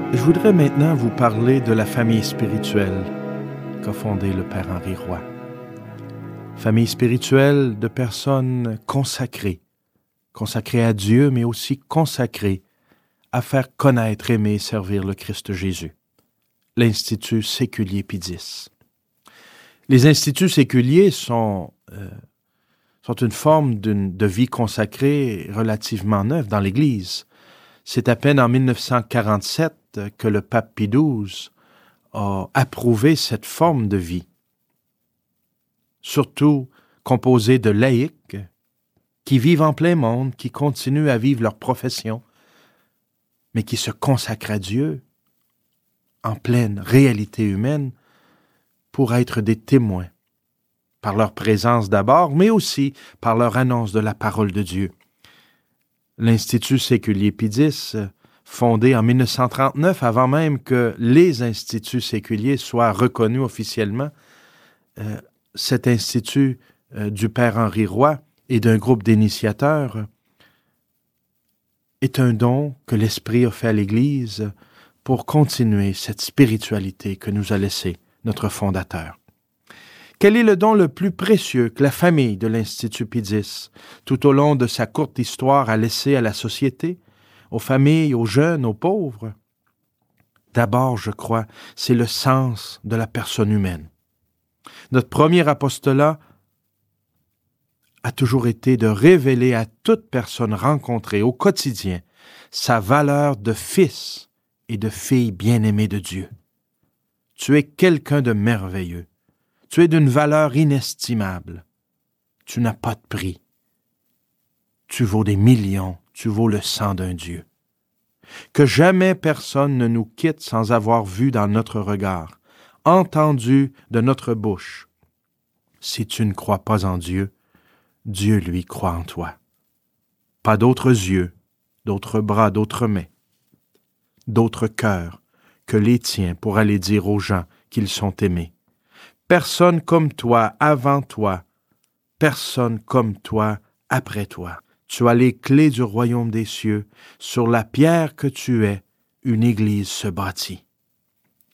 Je voudrais maintenant vous parler de la famille spirituelle qu'a fondée le Père Henri Roy. Famille spirituelle de personnes consacrées à Dieu, mais aussi consacrées à faire connaître, aimer et servir le Christ Jésus. L'Institut séculier Pie X. Les instituts séculiers sont une forme de vie consacrée relativement neuve dans l'Église. C'est à peine en 1947 que le pape Pie XII a approuvé cette forme de vie, surtout composée de laïcs qui vivent en plein monde, qui continuent à vivre leur profession, mais qui se consacrent à Dieu en pleine réalité humaine pour être des témoins, par leur présence d'abord, mais aussi par leur annonce de la parole de Dieu. L'Institut séculier Pie X, fondé en 1939, avant même que les instituts séculiers soient reconnus officiellement, cet institut du Père Henri Roy et d'un groupe d'initiateurs est un don que l'Esprit a fait à l'Église pour continuer cette spiritualité que nous a laissée notre fondateur. Quel est le don le plus précieux que la famille de l'Institut Pie X, tout au long de sa courte histoire, a laissé à la société, aux familles, aux jeunes, aux pauvres? D'abord, je crois, c'est le sens de la personne humaine. Notre premier apostolat a toujours été de révéler à toute personne rencontrée au quotidien sa valeur de fils et de fille bien-aimée de Dieu. Tu es quelqu'un de merveilleux. Tu es d'une valeur inestimable. Tu n'as pas de prix. Tu vaux des millions. Tu vaux le sang d'un Dieu. Que jamais personne ne nous quitte sans avoir vu dans notre regard, entendu de notre bouche. Si tu ne crois pas en Dieu, Dieu, lui, croit en toi. Pas d'autres yeux, d'autres bras, d'autres mains, d'autres cœurs que les tiens pour aller dire aux gens qu'ils sont aimés. Personne comme toi avant toi, personne comme toi après toi. Tu as les clés du royaume des cieux. Sur la pierre que tu es, une église se bâtit.